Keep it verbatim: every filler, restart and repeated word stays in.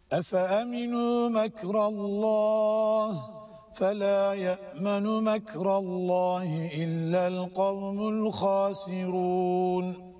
أفأمنوا مكر الله فلا يأمن مكر الله إلا القوم الخاسرون.